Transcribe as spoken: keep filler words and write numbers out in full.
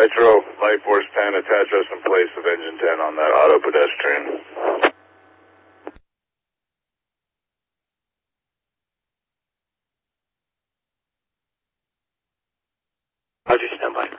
Nitro, Light Force ten, attach us in place of engine ten on that auto pedestrian. Roger, stand by.